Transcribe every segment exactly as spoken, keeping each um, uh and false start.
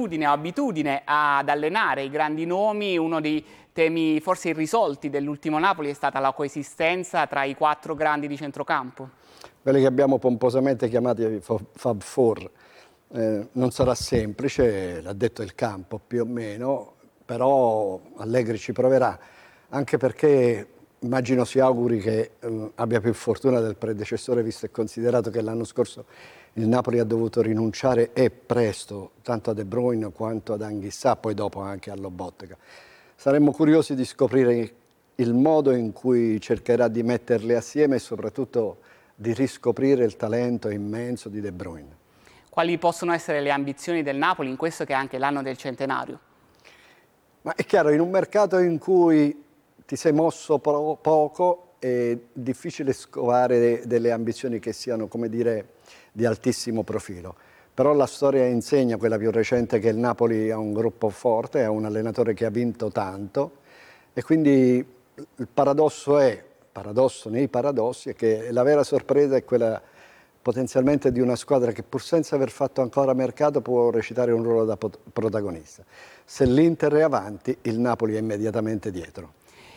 consuetudine o abitudine ad allenare i grandi nomi. Uno dei temi forse irrisolti dell'ultimo Napoli è stata la coesistenza tra i quattro grandi di centrocampo. Quelli che abbiamo pomposamente chiamati Fab Four. Eh, non sarà semplice, l'ha detto il campo più o meno, però Allegri ci proverà, anche perché immagino si auguri che eh, abbia più fortuna del predecessore, visto e considerato che l'anno scorso il Napoli ha dovuto rinunciare e presto tanto a De Bruyne quanto ad Anghissà, poi dopo anche a Lobotka. Saremmo curiosi di scoprire il modo in cui cercherà di metterli assieme e soprattutto di riscoprire il talento immenso di De Bruyne. Quali possono essere le ambizioni del Napoli in questo che è anche l'anno del centenario? Ma è chiaro, in un mercato in cui ti sei mosso po poco è difficile scovare delle ambizioni che siano, come dire, di altissimo profilo. Però la storia insegna, quella più recente, che il Napoli ha un gruppo forte, ha un allenatore che ha vinto tanto e quindi il paradosso è, paradosso nei paradossi, è che la vera sorpresa è quella potenzialmente di una squadra che pur senza aver fatto ancora mercato può recitare un ruolo da protagonista. Se l'Inter è avanti, il Napoli è immediatamente dietro.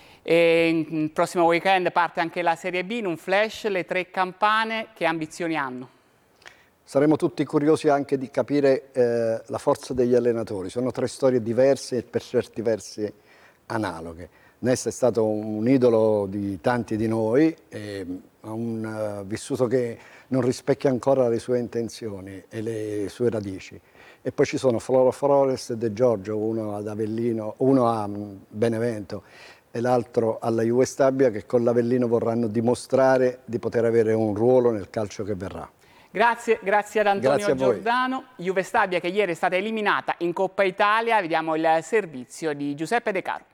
E il prossimo weekend parte anche la Serie B, in un flash, le tre campane, che ambizioni hanno? Saremo tutti curiosi anche di capire eh, la forza degli allenatori. Sono tre storie diverse e per certi versi analoghe. Nesta è stato un idolo di tanti di noi, e ha un uh, vissuto che non rispecchia ancora le sue intenzioni e le sue radici. E poi ci sono Floro Flores e De Giorgio, uno ad Avellino, uno a Benevento e l'altro alla Juve Stabia, che con l'Avellino vorranno dimostrare di poter avere un ruolo nel calcio che verrà. Grazie, grazie ad Antonio Grazie a Giordano. Juve Stabia che ieri è stata eliminata in Coppa Italia. Vediamo il servizio di Giuseppe De Caro.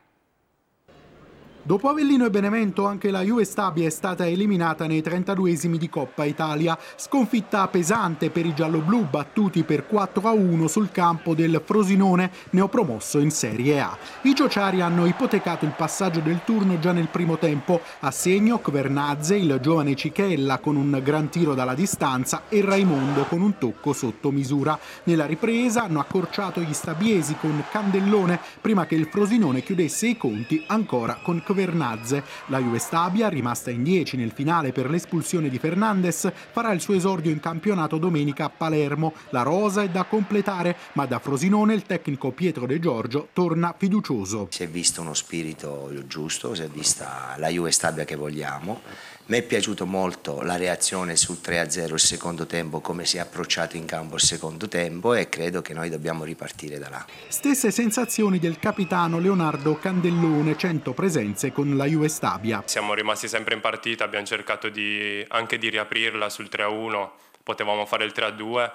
Dopo Avellino e Benevento anche la Juve Stabia è stata eliminata nei trentaduesimi di Coppa Italia. Sconfitta pesante per i gialloblu, battuti per quattro a uno sul campo del Frosinone, neopromosso in Serie A. I giociari hanno ipotecato il passaggio del turno già nel primo tempo. A segno Kvernadze, il giovane Cichella con un gran tiro dalla distanza e Raimondo con un tocco sotto misura. Nella ripresa hanno accorciato gli stabiesi con Candellone prima che il Frosinone chiudesse i conti ancora con Kvernadze. La Juve Stabia, rimasta in dieci nel finale per l'espulsione di Fernandes, farà il suo esordio in campionato domenica a Palermo. La rosa è da completare, ma da Frosinone il tecnico Pietro De Giorgio torna fiducioso. Si è visto uno spirito giusto, si è vista la Juve Stabia che vogliamo. Mi è piaciuto molto la reazione sul tre a zero il secondo tempo, come si è approcciato in campo il secondo tempo, e credo che noi dobbiamo ripartire da là. Stesse sensazioni del capitano Leonardo Candellone, cento presenze con la Juve Stabia. Siamo rimasti sempre in partita, abbiamo cercato di, anche di riaprirla sul tre a uno, potevamo fare il tre a due.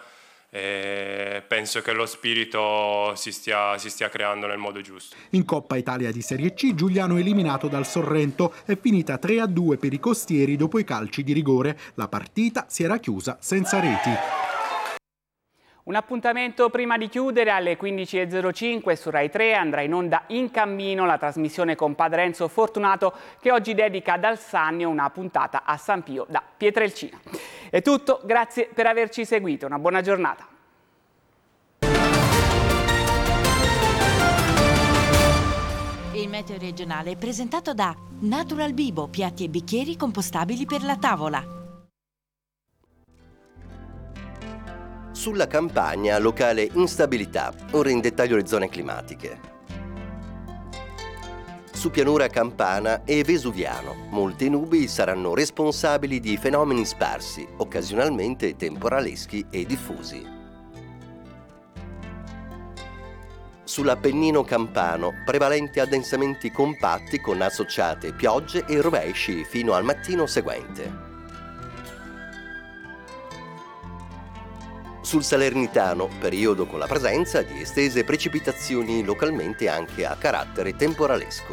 E penso che lo spirito si stia, si stia creando nel modo giusto. In Coppa Italia di Serie C Giuliano eliminato dal Sorrento, è finita tre a due per i costieri dopo i calci di rigore. La partita si era chiusa senza reti. Un appuntamento prima di chiudere: alle quindici e zero cinque su Rai tre andrà in onda In Cammino, la trasmissione con padre Enzo Fortunato, che oggi dedica ad Alsannio una puntata a San Pio da Pietrelcina. È tutto, grazie per averci seguito, una buona giornata. Il meteo regionale è presentato da Natural Bibo, piatti e bicchieri compostabili per la tavola. Sulla Campania, locale instabilità, ora in dettaglio le zone climatiche. Su pianura campana e vesuviano, molte nubi saranno responsabili di fenomeni sparsi, occasionalmente temporaleschi e diffusi. Sull'Appennino campano, prevalenti addensamenti compatti con associate piogge e rovesci fino al mattino seguente. Sul Salernitano, periodo con la presenza di estese precipitazioni localmente anche a carattere temporalesco.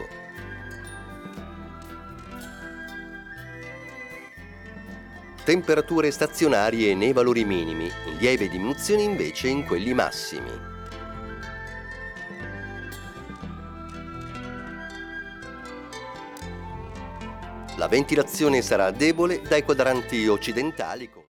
Temperature stazionarie nei valori minimi, in lieve diminuzione invece in quelli massimi. La ventilazione sarà debole dai quadranti occidentali.